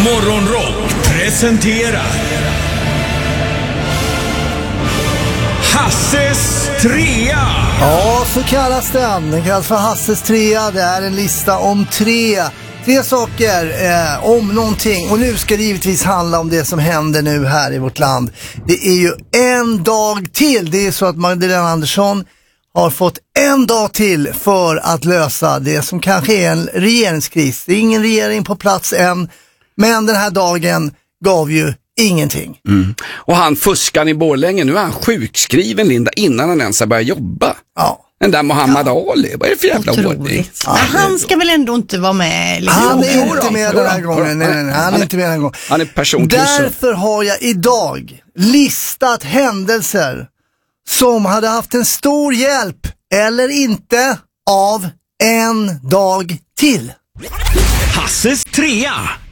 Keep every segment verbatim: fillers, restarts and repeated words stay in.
Morgonrock presenterar Hasses trea. Ja, så kallas den. Den kallas för Hasses trea. Det är en lista om tre Tre saker eh, om någonting. Och nu ska det givetvis handla om det som händer nu här i vårt land. Det är ju en dag till. Det är så att Magdalena Andersson har fått en dag till för att lösa det som kanske är en regeringskris. Det är ingen regering på plats än. Men den här dagen gav ju ingenting. Mm. Och han fuskan i Borlänge, nu är han sjukskriven, Linda, innan han ens har börjat jobba. Ja. Den där Muhammad ja. Ali, vad är det för jävla ordning? Ja, men han ska väl ändå inte vara med? Liksom. Han är inte med den här gången. Nej, nej, nej, han är inte med den här gången. Han är personkryssad. Därför har jag idag listat händelser som hade haft en stor hjälp, eller inte, av en dag till. Hasses trea.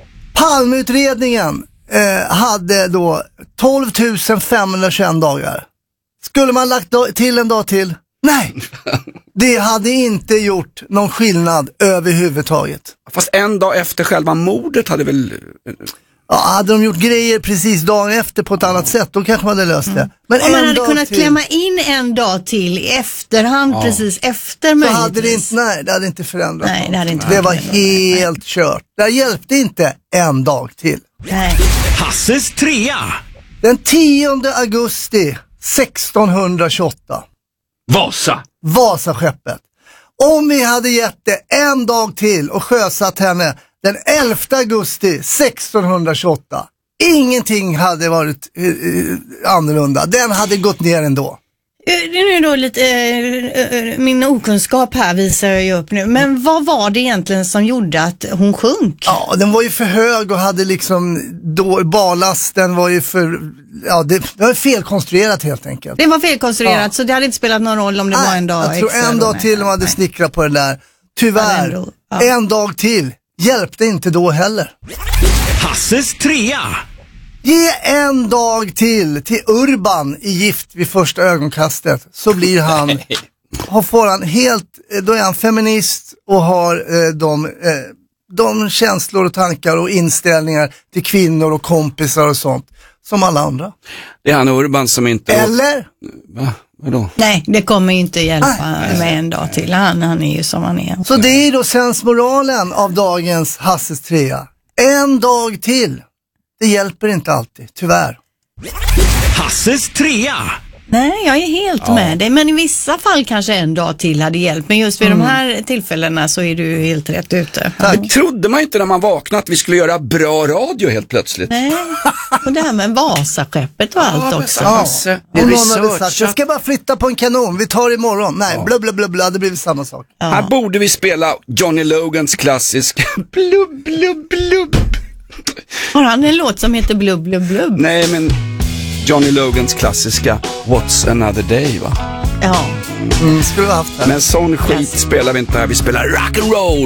Palmeutredningen eh, hade då tolv tusen femhundratjugoett dagar. Skulle man lagt till en dag till? Nej, det hade inte gjort någon skillnad överhuvudtaget. Fast en dag efter själva mordet hade väl... Ja, hade de gjort grejer precis dagen efter på ett annat sätt, då kanske man hade löst det. Men om man hade kunnat till, klämma in en dag till i efterhand, ja. precis efter möjligtvis. Så hade det inte, nej, det hade inte förändrat. Nej, det hade inte det var helt nej. kört. Det hjälpte inte en dag till. Nej. Hasses trea. Den tionde augusti sextonhundratjugoåtta. Vasa. Vasaskeppet. Om vi hade gett det en dag till och sjösatt henne den elfte augusti sextonhundratjugoåtta. Ingenting hade varit uh, annorlunda. Den hade gått ner ändå. Det är nu då lite, äh, min okunskap här visar jag ju upp nu. Men vad var det egentligen som gjorde att hon sjönk? Ja, den var ju för hög och hade liksom då, ballasten var ju för, ja det, det var felkonstruerat helt enkelt. Det var felkonstruerat, ja. Så det hade inte spelat någon roll om det Nej, var en dag jag tror extra en dag till de hade snickrat på den där. Tyvärr, ja, ja. en dag till hjälpte inte då heller. Hasses trea. Ge en dag till till Urban i Gift vid första ögonkastet, så blir han, får han helt, då är han feminist och har eh, de, eh, de känslor och tankar och inställningar till kvinnor och kompisar och sånt som alla andra. Det är han Urban som inte... Eller? Va? Vadå? Nej, det kommer ju inte hjälpa Nej. med en dag till. Han, han är ju som han är. Så det är då sensmoralen av dagens Hasses trea. En dag till. Det hjälper inte alltid, tyvärr. Hasses trea. Nej, jag är helt ja. med dig. Men i vissa fall kanske en dag till hade hjälpt. Men just vid mm. de här tillfällena så är du helt rätt ute. Ja. Det trodde man inte när man vaknade att vi skulle göra bra radio helt plötsligt. Nej, och det här med Vasaskeppet och ja, allt också. Ja, ja. Och någon hade sagt, jag ska bara flytta på en kanon, vi tar det imorgon. Nej, ja. blub, blub, blub, det blir samma sak. Ja. Här borde vi spela Johnny Logans klassisk blub, blub, blub. Har han en låt som heter Blub Blub Blub? Nej, men Johnny Logans klassiska What's Another Day, va? Ja. Mm, skulle vi haft det. Men sån skit yes. spelar vi inte här. Vi spelar rock and roll.